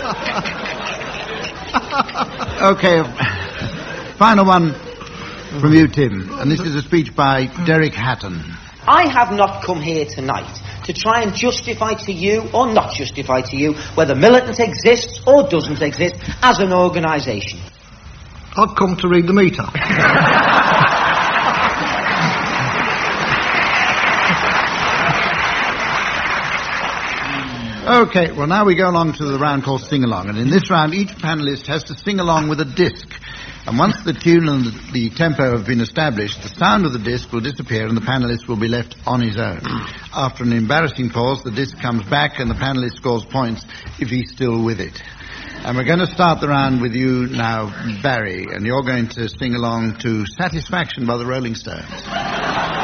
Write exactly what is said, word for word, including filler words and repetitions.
Okay, final one from you, Tim. And this is a speech by Derek Hatton. I have not come here tonight to try and justify to you, or not justify to you, whether Militant exists or doesn't exist as an organisation. I've come to read the meter. Okay, well, now we go along to the round called Sing Along. And in this round, each panellist has to sing along with a disc. And once the tune and the, the tempo have been established, the sound of the disc will disappear and the panellist will be left on his own. After an embarrassing pause, the disc comes back and the panellist scores points if he's still with it. And we're going to start the round with you now, Barry, and you're going to sing along to Satisfaction by the Rolling Stones.